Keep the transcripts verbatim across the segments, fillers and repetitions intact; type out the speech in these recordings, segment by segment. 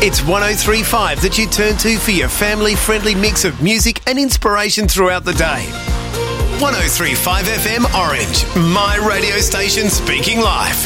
It's one oh three point five that you turn to for your family-friendly mix of music and inspiration throughout the day. one oh three point five F M Orange, my radio station speaking life.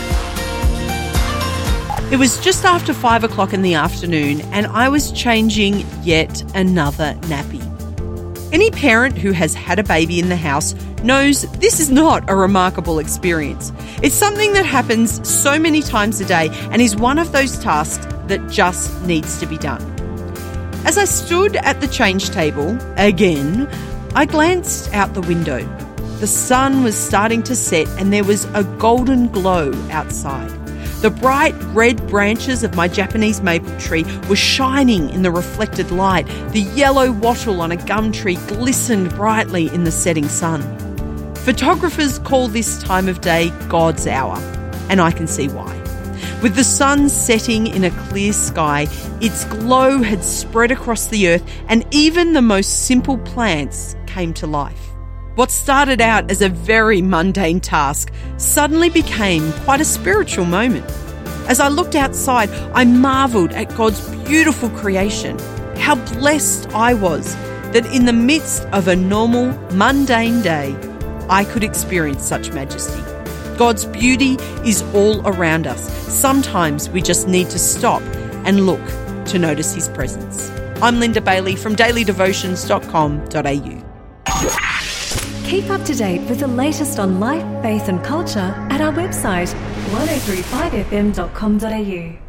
It was just after five o'clock in the afternoon and I was changing yet another nappy. Any parent who has had a baby in the house knows this is not a remarkable experience. It's something that happens so many times a day and is one of those tasks that just needs to be done. As I stood at the change table, again, I glanced out the window. The sun was starting to set and there was a golden glow outside. The bright red branches of my Japanese maple tree were shining in the reflected light. The yellow wattle on a gum tree glistened brightly in the setting sun. Photographers call this time of day God's hour, and I can see why. With the sun setting in a clear sky, its glow had spread across the earth and even the most simple plants came to life. What started out as a very mundane task suddenly became quite a spiritual moment. As I looked outside, I marvelled at God's beautiful creation. How blessed I was that in the midst of a normal, mundane day, I could experience such majesty. God's beauty is all around us. Sometimes we just need to stop and look to notice His presence. I'm Linda Bailey from daily devotions dot com dot a u. Keep up to date with the latest on life, faith and culture at our website one oh three five f m dot com dot a u.